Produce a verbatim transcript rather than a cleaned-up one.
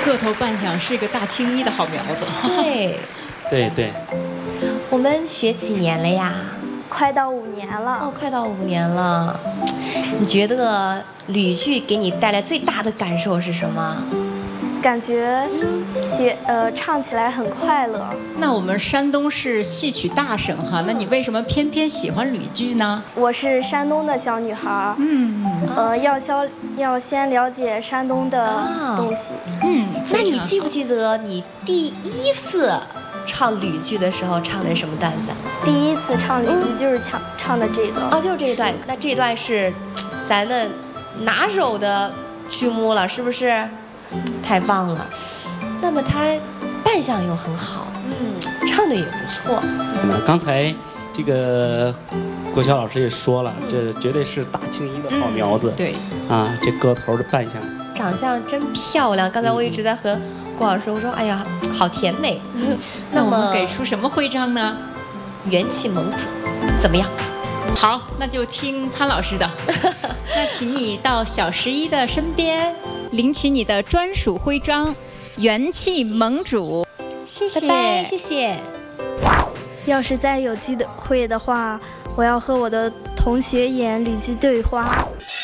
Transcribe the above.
个头扮相是个大青衣的好苗子。 对， 对对。 我们学几年了呀？ 快到五年了。 哦，快到五年了。你觉得吕剧给你带来最大的感受是什么？ 感觉学呃唱起来很快乐。 那我们山东是戏曲大省哈，那你为什么偏偏喜欢吕剧呢？ 我是山东的小女孩，嗯，呃，要消要先了解山东的东西。 哦、嗯，那你记不记得你第一次唱吕剧的时候唱的是什么段子？ 第一次唱吕剧就是唱、嗯、唱的这个。 哦，就是这一段。那这一段是咱的拿手的剧目了，是不是？太棒了，那么他扮相又很好，嗯，唱的也不错。 那刚才这个国乔老师也说了，这绝对是大青衣的好苗子。 嗯、对， 啊，这个头的扮相， 长相真漂亮。刚才我一直在和郭老师我说，哎呀，好甜美。 嗯、那么给出什么徽章呢？ 元气盟主，怎么样？ 好，那就听潘老师的。那请你到小十一的身边，领取你的专属徽章——元气盟主。 谢谢，拜拜，谢谢。 要是再有机会的话，我要和我的同学演吕剧对花。